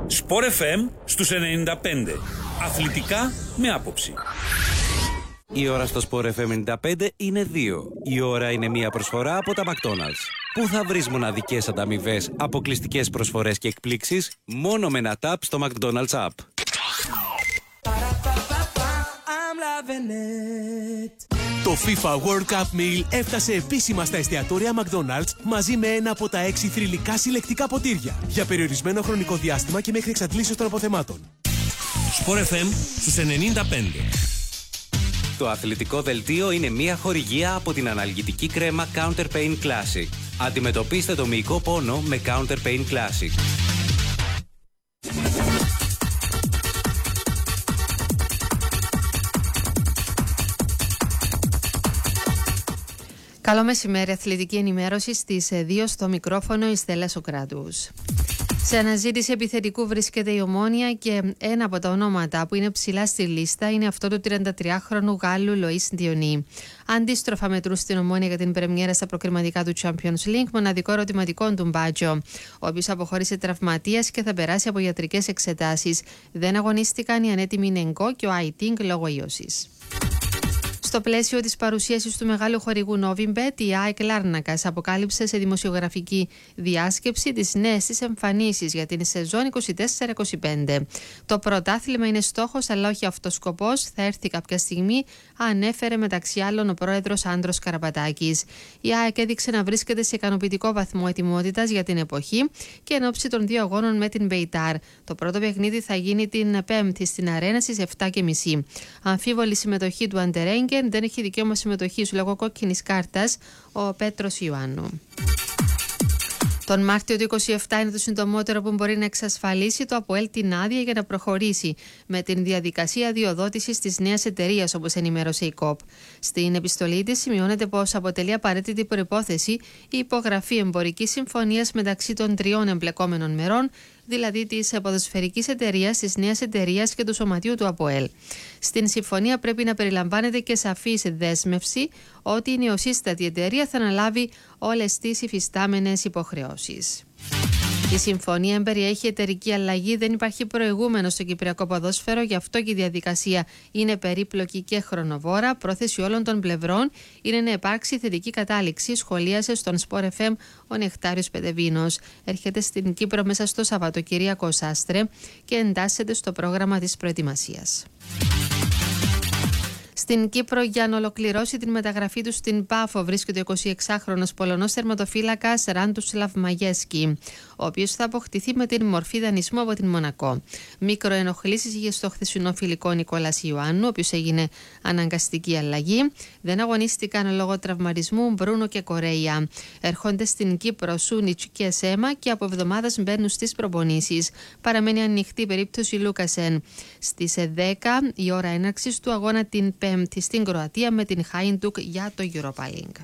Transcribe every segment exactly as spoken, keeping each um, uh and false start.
Σπορ εφ εμ στους ενενήντα πέντε. Αθλητικά με άποψη. Η ώρα στο Σπορ εφ εμ ενενήντα πέντε είναι δύο. Η ώρα είναι μία προσφορά από τα McDonald's. Πού θα βρεις μοναδικές ανταμοιβές, αποκλειστικές προσφορές και εκπλήξεις μόνο με ένα tap στο McDonald's app. Το FIFA World Cup Meal έφτασε επίσημα στα εστιατόρια McDonald's μαζί με ένα από τα έξι θρυλικά συλλεκτικά ποτήρια για περιορισμένο χρονικό διάστημα και μέχρι εξαντλήσεως των αποθεμάτων. Σπορ εφ εμ στους ενενήντα πέντε. Το αθλητικό δελτίο είναι μια χορηγία από την αναλγητική κρέμα Counter Pain Classic. Αντιμετωπίστε το μυϊκό πόνο με Counter Pain Classic. Καλό μεσημέρι, αθλητική ενημέρωση στις δύο στο μικρόφωνο η Στέλλα Σοκράτους. Σε αναζήτηση επιθετικού βρίσκεται η Ομόνοια και ένα από τα ονόματα που είναι ψηλά στη λίστα είναι αυτό του τριαντατριάχρονου Γάλλου Λοΐς Διονί. Αντίστροφα μετρούν στην Ομόνοια για την πρεμιέρα στα προκριματικά του Champions League, μοναδικό ερωτηματικό του Μπάτζο, ο οποίος αποχώρησε τραυματίας και θα περάσει από ιατρικές εξετάσεις. Δεν αγωνίστηκαν οι ανέτοιμοι Νεγκό και ο Άιτινγκ λόγω ίωσης. Στο πλαίσιο της παρουσίασης του μεγάλου χορηγού Novibet, η ΑΕΚ Λάρνακας αποκάλυψε σε δημοσιογραφική διάσκεψη τις νέες της εμφανίσεις για την σεζόν είκοσι τέσσερα είκοσι πέντε. Το πρωτάθλημα είναι στόχος, αλλά όχι αυτός σκοπός. Θα έρθει κάποια στιγμή, ανέφερε μεταξύ άλλων ο πρόεδρος Άντρος Καραπατάκης. Η ΑΕΚ έδειξε να βρίσκεται σε ικανοποιητικό βαθμό ετοιμότητας για την εποχή και εν ώψη των δύο αγώνων με την Μπεϊτάρ. Το πρώτο παιχνίδι θα γίνει την Πέμπτη στην Αρένα στις επτά και μισή. Αμφίβολη συμμετοχή του Αντερέγκε. Δεν έχει δικαίωμα συμμετοχής λόγω κόκκινης κάρτας ο Πέτρος Ιωάννου. Τον Μάρτιο του είκοσι επτά είναι το συντομότερο που μπορεί να εξασφαλίσει το ΑΠΟΕΛ την άδεια για να προχωρήσει με την διαδικασία αδειοδότησης της νέας εταιρείας, όπως ενημέρωσε η ΚΟΠ. Στην επιστολή της σημειώνεται πως αποτελεί απαραίτητη προϋπόθεση η υπογραφή εμπορικής συμφωνίας μεταξύ των τριών εμπλεκόμενων μερών, δηλαδή της ποδοσφαιρικής εταιρείας, της νέας εταιρείας και του σωματείου του ΑΠΟΕΛ. Στην συμφωνία πρέπει να περιλαμβάνεται και σαφής δέσμευση ότι η νεοσύστατη εταιρεία θα αναλάβει όλες τις υφιστάμενες υποχρεώσεις. Η συμφωνία εμπεριέχει εταιρική αλλαγή, δεν υπάρχει προηγούμενο στο κυπριακό ποδόσφαιρο, γι' αυτό και η διαδικασία είναι περίπλοκη και χρονοβόρα. Πρόθεση όλων των πλευρών είναι να υπάρξει θετική κατάληξη, σχολίασε στον Σπορ εφ εμ ο Νεκτάριος Πεδεβίνος. Έρχεται στην Κύπρο μέσα στο Σαββατοκύριακο Σάστρε και εντάσσεται στο πρόγραμμα της προετοιμασίας. Στην Κύπρο, για να ολοκληρώσει την μεταγραφή του στην Πάφο, βρίσκεται ο εικοσιεξάχρονος Πολωνός τερματοφύλακας Ράντουσλαβ Μαγέσκι, ο οποίος θα αποκτηθεί με την μορφή δανεισμού από την Μονακό. Μικροενοχλήσεις είχε στο χθεσινό φιλικό Νικόλας Ιωάννου, ο οποίος έγινε αναγκαστική αλλαγή. Δεν αγωνίστηκαν λόγω τραυματισμού Μπρούνο και Κορέια. Έρχονται στην Κύπρο Σούνιτς και Σέμα και από εβδομάδας μπαίνουν στις προπονήσεις. Παραμένει ανοιχτή η περίπτωση Λούκασεν. Στις δέκα η ώρα έναρξης του αγώνα την Πέμπτη στην Κροατία με την Χάιντουκ για το Europa League.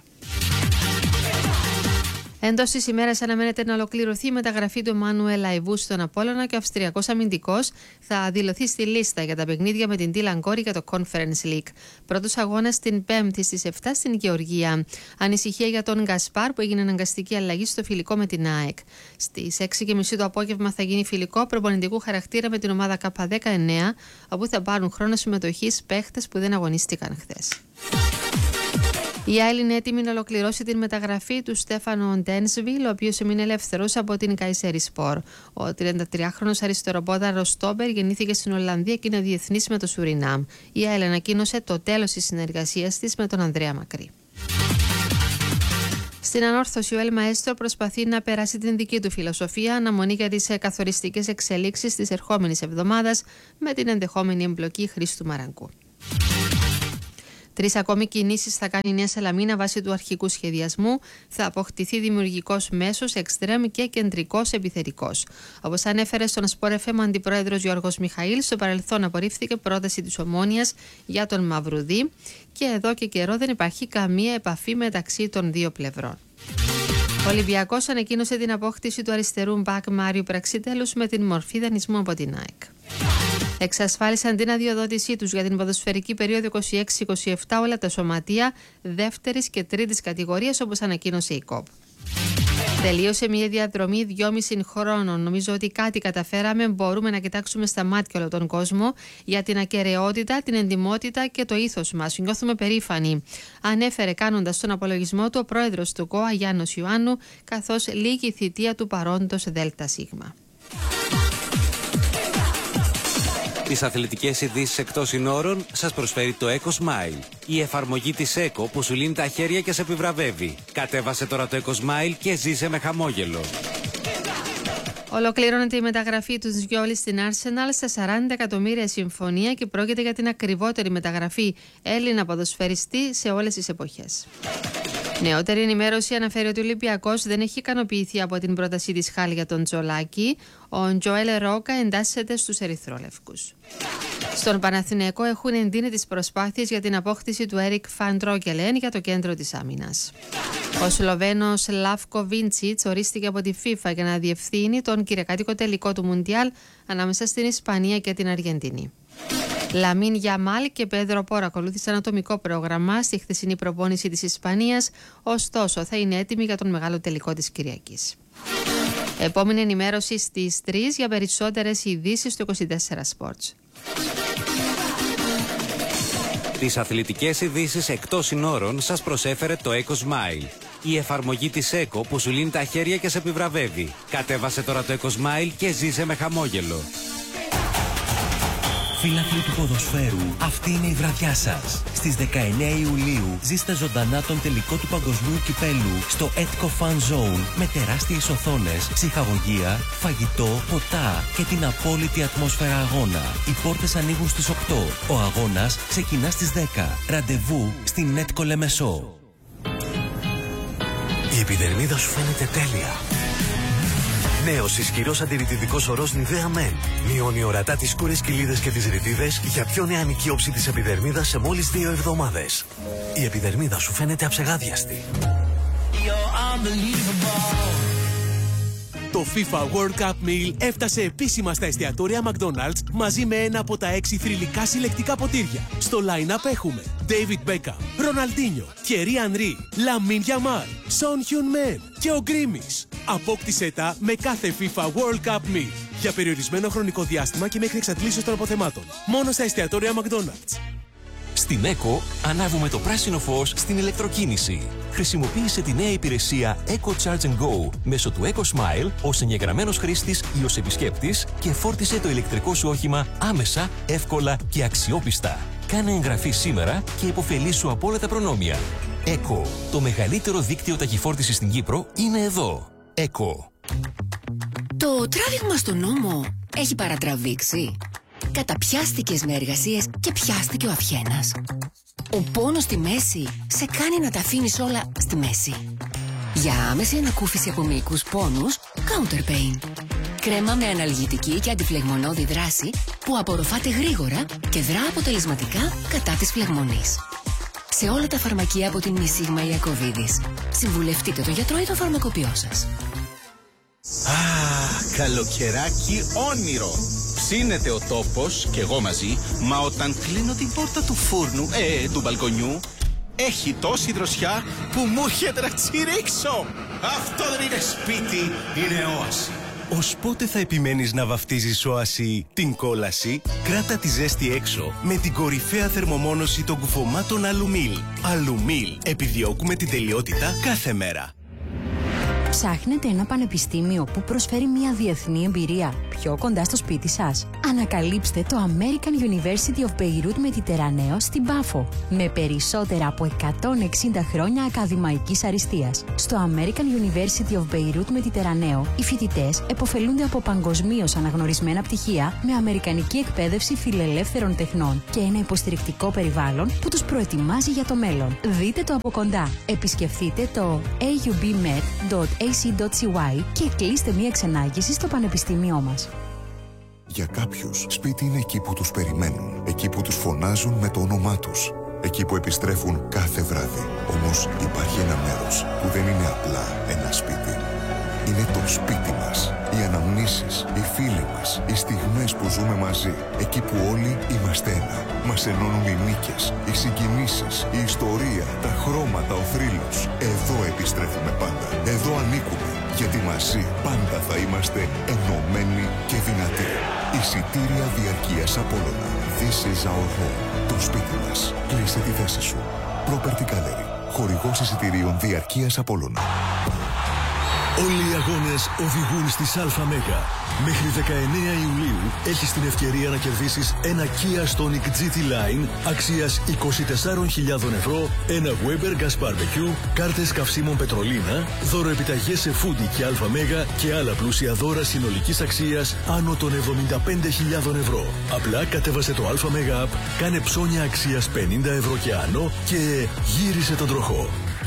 Εντός της ημέρας αναμένεται να ολοκληρωθεί η μεταγραφή του Μάνουελ Αϊβού στον Απόλλωνα και ο Αυστριακός αμυντικός θα δηλωθεί στη λίστα για τα παιχνίδια με την Τίλαν Κόρη για το Conference League. Πρώτος αγώνας την Πέμπτη στις επτά στην Γεωργία. Ανησυχία για τον Γκασπάρ που έγινε αναγκαστική αλλαγή στο φιλικό με την ΑΕΚ. Στις έξι και μισή το απόγευμα θα γίνει φιλικό προπονητικού χαρακτήρα με την ομάδα K δεκαεννέα, όπου θα πάρουν χρόνο συμμετοχής παίχτες που δεν αγωνίστηκαν χθες. Η ΑΕΛ είναι έτοιμη να ολοκληρώσει την μεταγραφή του Στέφανο Ντένσβιλ, ο οποίος έμεινε ελεύθερος από την Καϊσέρισπορ. Ο τριαντατριάχρονος αριστεροπόδαρος στόπερ γεννήθηκε στην Ολλανδία και είναι διεθνής με το Σουρινάμ. Η ΑΕΛ ανακοίνωσε το τέλος της συνεργασίας της με τον Ανδρέα Μακρύ. Στην ανόρθωση, ο Ελ Μαέστρο προσπαθεί να περάσει την δική του φιλοσοφία, αναμονή για τις καθοριστικές εξελίξεις της ερχόμενης εβδομάδας με την ενδεχόμενη εμπλοκή Χρήστου Μαραγκού. Τρεις ακόμη κινήσεις θα κάνει η Νέα Σαλαμίνα βάσει του αρχικού σχεδιασμού. Θα αποκτηθεί δημιουργικός μέσος, εξτρέμ και κεντρικός επιθετικός. Όπως ανέφερε στον Σπορ εφ εμ ο αντιπρόεδρος Γιώργος Μιχαήλ, στο παρελθόν απορρίφθηκε πρόταση της Ομόνοιας για τον Μαυρουδί και εδώ και καιρό δεν υπάρχει καμία επαφή μεταξύ των δύο πλευρών. Ο Ολυμπιακός ανακοίνωσε την απόκτηση του αριστερού μπακ Μάριου Πραξιτέλους με την μορφή δανεισμού από την ΑΕΚ. Εξασφάλισαν την αδειοδότησή τους για την ποδοσφαιρική περίοδο είκοσι έξι είκοσι επτά όλα τα σωματεία δεύτερης και τρίτης κατηγορίας, όπως ανακοίνωσε η ΚΟΠ. Τελείωσε μια διαδρομή δυόμισι χρόνων. Νομίζω ότι κάτι καταφέραμε. Μπορούμε να κοιτάξουμε στα μάτια όλο τον κόσμο για την ακεραιότητα, την εντιμότητα και το ήθος μας. Νιώθουμε περήφανοι. Ανέφερε κάνοντας τον απολογισμό του ο πρόεδρος του ΚΟΑ Γιάννος Ιωάννου, καθώς λύγει η θητεία του παρόντος ΔΣ. Τις αθλητικές ειδήσεις εκτός συνόρων σας προσφέρει το EcoSmile. Η εφαρμογή της Eco που σου λύνει τα χέρια και σε επιβραβεύει. Κατέβασε τώρα το EcoSmile και ζήσε με χαμόγελο. Ολοκληρώνεται η μεταγραφή του Ζιόλη στην Arsenal στα σαράντα εκατομμύρια συμφωνία και πρόκειται για την ακριβότερη μεταγραφή Έλληνα ποδοσφαιριστή σε όλες τις εποχές. Νεότερη ενημέρωση αναφέρει ότι ο Ολυμπιακός δεν έχει ικανοποιηθεί από την πρόταση της Χάλ για τον Τζολάκη. Ο Τζοέλ Ρόκα εντάσσεται στους ερυθρόλευκους. Στον Παναθηναϊκό έχουν εντείνει τις προσπάθειες για την απόκτηση του Έρικ Φαν Τρόκελεν για το κέντρο της άμυνας. Ο Σλοβαίνος Λαύκο Βίντσιτς ορίστηκε από τη FIFA για να διευθύνει τον κυριακάτικο τελικό του Μουντιάλ ανάμεσα στην Ισπανία και την Αργεντινή. Λαμίν Γιαμάλ και Πέδρο Πόρο ακολούθησαν ατομικό πρόγραμμα στη χθεσινή προπόνηση της Ισπανίας, ωστόσο θα είναι έτοιμοι για τον μεγάλο τελικό της Κυριακής. Επόμενη ενημέρωση στις τρεις για περισσότερες ειδήσεις του είκοσι τέσσερα Sports. Τις αθλητικές ειδήσεις εκτός συνόρων σας προσέφερε το EcoSmile. Η εφαρμογή της Eco που σου λύνει τα χέρια και σε επιβραβεύει. Κατέβασε τώρα το EcoSmile και ζήσε με χαμόγελο. Φίλαθλοι του ποδοσφαίρου, αυτή είναι η βραδιά σας. Στις δεκαεννέα Ιουλίου ζήστε ζωντανά τον τελικό του παγκοσμίου κυπέλου στο Etco Fan Zone με τεράστιες οθόνες, ψυχαγωγία, φαγητό, ποτά και την απόλυτη ατμόσφαιρα αγώνα. Οι πόρτες ανοίγουν στις οκτώ. Ο αγώνας ξεκινά στις δέκα. Ραντεβού στην Etco Λεμεσό. Η επιδερμίδα σου φαίνεται τέλεια. Νέος ισχυρός αντιρρητιδικός ορός Nivea Men. Μειώνει ορατά τις σκούρες κοιλίδες και τις ρητίδες για πιο νεανική όψη της επιδερμίδας σε μόλις δύο εβδομάδες. Η επιδερμίδα σου φαίνεται αψεγάδιαστη. Το FIFA World Cup Meal έφτασε επίσημα στα εστιατόρια McDonald's μαζί με ένα από τα έξι θρυλικά συλλεκτικά ποτήρια. Στο line-up έχουμε David Beckham, Ροναλντίνιο, Thierry Henry, Lamine Yamal, Son Heung-min και ο Γκρίμις. Απόκτησέ τα με κάθε FIFA World Cup Meal για περιορισμένο χρονικό διάστημα και μέχρι εξαντλήσεως των αποθεμάτων. Μόνο στα εστιατόρια McDonald's. Στην ECO ανάβουμε το πράσινο φως στην ηλεκτροκίνηση. Χρησιμοποίησε τη νέα υπηρεσία Eco Charge and Go μέσω του EcoSmile ως εγγεγραμμένος χρήστης ή ως επισκέπτης και φόρτισε το ηλεκτρικό σου όχημα άμεσα, εύκολα και αξιόπιστα. Κάνε εγγραφή σήμερα και υποφελήσου από όλα τα προνόμια. ECO, το μεγαλύτερο δίκτυο ταχυφόρτισης στην Κύπρο, είναι εδώ. ECO. Το τράβηγμα στον νόμο έχει παρατραβήξει. Καταπιάστηκες με εργασίες και πιάστηκε ο αυχένας. Ο πόνος στη μέση σε κάνει να τα αφήνεις όλα στη μέση. Για άμεση ανακούφιση από μυϊκούς πόνους, Counter Pain. Κρέμα με αναλγητική και αντιφλεγμονώδη δράση που απορροφάται γρήγορα και δρά αποτελεσματικά κατά της φλεγμονής. Σε όλα τα φαρμακεία από την Μισίγμα Ιακωβίδης. Συμβουλευτείτε το γιατρό ή το φαρμακοποιό σας. Α, καλοκαιράκι όνειρο. Ψήνεται ο τόπος και εγώ μαζί, μα όταν κλείνω την πόρτα του φούρνου, ε, του μπαλκονιού, έχει τόση δροσιά που μου έρχεται να τσιρίξω. Αυτό δεν είναι σπίτι, είναι όαση. Ως πότε θα επιμένεις να βαφτίζεις όαση την κόλαση? Κράτα τη ζέστη έξω με την κορυφαία θερμομόνωση των κουφωμάτων Αλουμίλ. Αλουμίλ. Επιδιώκουμε την τελειότητα κάθε μέρα. Ψάχνετε ένα πανεπιστήμιο που προσφέρει μια διεθνή εμπειρία πιο κοντά στο σπίτι σας? Ανακαλύψτε το American University of Beirut Mediterraneo στην Πάφο, με περισσότερα από εκατόν εξήντα χρόνια ακαδημαϊκής αριστείας. Στο American University of Beirut Mediterraneo, οι φοιτητές επωφελούνται από παγκοσμίως αναγνωρισμένα πτυχία με αμερικανική εκπαίδευση φιλελεύθερων τεχνών και ένα υποστηρικτικό περιβάλλον που τους προετοιμάζει για το μέλλον. Δείτε το από κοντά. Επισκεφτείτε το έι γιου μπι μεντ τελεία έι σι τελεία σι γουάι και κλείστε μία ξενάγηση στο πανεπιστήμιό μας. Για κάποιους, σπίτι είναι εκεί που τους περιμένουν, εκεί που τους φωνάζουν με το όνομά τους, εκεί που επιστρέφουν κάθε βράδυ. Όμως υπάρχει ένα μέρος που δεν είναι απλά ένα σπίτι. Είναι το σπίτι μας, οι αναμνήσεις, οι φίλοι μας, οι στιγμές που ζούμε μαζί, εκεί που όλοι είμαστε ένα. Μας ενώνουν οι νίκες, οι συγκινήσεις, η ιστορία, τα χρώματα, ο θρύλος. Εδώ επιστρέφουμε πάντα. Εδώ ανήκουμε. Γιατί μαζί πάντα θα είμαστε ενωμένοι και δυνατοί. Εισιτήρια διαρκείας Απόλλωνα. This is our home. Το σπίτι μας. Κλείσε τη θέση σου. Property Gallery. Χορηγός εισιτηρίων διαρκείας Απόλλωνα. Όλοι οι αγώνες οδηγούν στις ΑΜΕΓΑ. Μέχρι δεκαεννέα Ιουλίου έχεις την ευκαιρία να κερδίσεις ένα Kia Stonic τζι τι Line αξίας είκοσι τεσσάρες χιλιάδες ευρώ, ένα Weber Gas Barbecue, κάρτες καυσίμων Πετρολίνα, δώροεπιταγές σε Foodie και ΑΜΕΓΑ και άλλα πλούσια δώρα συνολικής αξίας άνω των εβδομήντα πέντε χιλιάδες ευρώ. Απλά κατέβασε το ΑΜΕΓΑ App, κάνε ψώνια αξίας πενήντα ευρώ και άνω και γύρισε τον τροχό.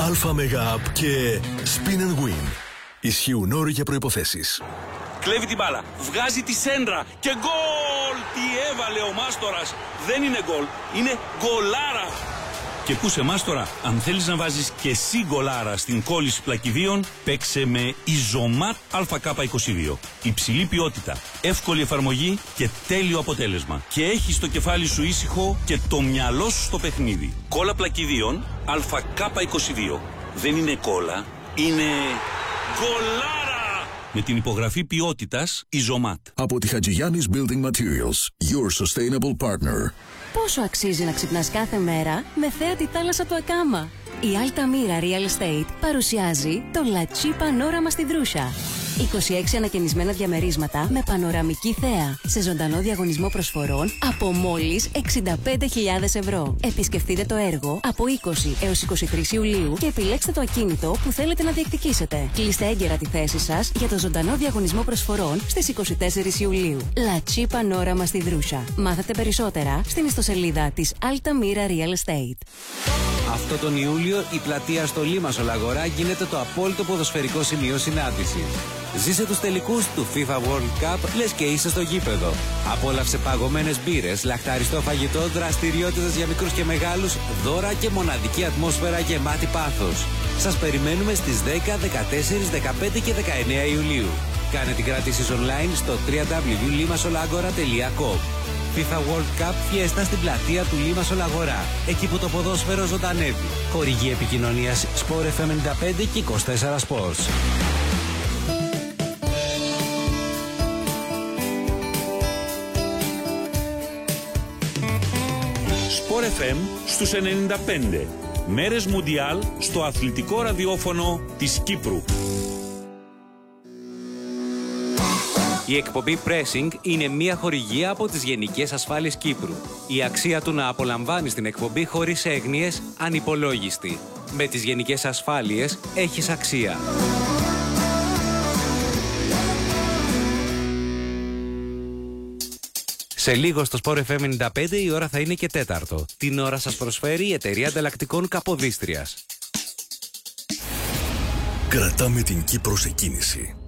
ΑΜΕΓΑ App και Spin and Win. Ισχύουν όροι για προϋποθέσεις. Κλέβει την μπάλα, βγάζει τη σέντρα και γκολ! Τι έβαλε ο Μάστορας! Δεν είναι γκολ, είναι γκολάρα! Και κούσε Μάστορα, αν θέλεις να βάζεις και εσύ γκολάρα στην κόλληση πλακιδίων, παίξε με Ιζωμάτ Α Κ είκοσι δύο. Υψηλή ποιότητα, εύκολη εφαρμογή και τέλειο αποτέλεσμα. Και έχεις το κεφάλι σου ήσυχο και το μυαλό σου στο παιχνίδι. Κόλλα πλακιδίων Α Κ είκοσι δύο. Δεν είναι κόλλα, είναι γκολάρα! Με την υπογραφή ποιότητας Ιζωμάτ. Από τη Χατζηγιάννης Building Materials, your sustainable partner. Πόσο αξίζει να ξυπνάς κάθε μέρα με θέα τη θάλασσα του Ακάμα. Η Altamira Real Estate παρουσιάζει το La Chi Panorama στη Δρούσα. είκοσι έξι ανακαινισμένα διαμερίσματα με πανοραμική θέα σε ζωντανό διαγωνισμό προσφορών από μόλις εξήντα πέντε χιλιάδες ευρώ. Επισκεφτείτε το έργο από είκοσι έως είκοσι τρεις Ιουλίου και επιλέξτε το ακίνητο που θέλετε να διεκδικήσετε. Κλείστε έγκαιρα τη θέση σας για το ζωντανό διαγωνισμό προσφορών στις είκοσι τέσσερις Ιουλίου. La Chi Panorama στη Δρούσα. Μάθετε περισσότερα στην ιστοσελίδα της Altamira Real Estate. Αυτό τον Ιούλιο η πλατεία στο Λίμασολ Αγορά γίνεται το απόλυτο ποδοσφαιρικό σημείο συνάντησης. Ζήσε τους τελικούς του FIFA World Cup, λες και είσαι στο γήπεδο. Απόλαυσε παγωμένες μπύρες, λαχταριστό φαγητό, δραστηριότητες για μικρούς και μεγάλους, δώρα και μοναδική ατμόσφαιρα γεμάτη πάθος. Σας περιμένουμε στις δέκα, δεκατέσσερα, δεκαπέντε και δεκαεννέα Ιουλίου. Κάνε την κράτηση online στο double-u double-u double-u τελεία limasolagora τελεία com. FIFA World Cup Fiesta στην πλατεία του Λίμασολ Αγορά. Εκεί που το ποδόσφαιρο ζωντανεύει. Χορηγή επικοινωνίας Sport εφ εμ ενενήντα πέντε και είκοσι τέσσερα Sports. Sport εφ εμ στους ενενήντα πέντε. Μέρες Μουντιάλ στο αθλητικό ραδιόφωνο της Κύπρου. Η εκπομπή Pressing είναι μια χορηγία από τις Γενικές Ασφάλειες Κύπρου. Η αξία του να απολαμβάνεις την εκπομπή χωρίς έγνοιες ανυπολόγιστη. Με τις Γενικές Ασφάλειες έχεις αξία. Σε λίγο στο Sport εφ εμ ενενήντα πέντε η ώρα θα είναι και τέταρτο. Την ώρα σας προσφέρει η εταιρεία ανταλλακτικών Καποδίστριας. Κρατάμε την Κύπρο σε κίνηση.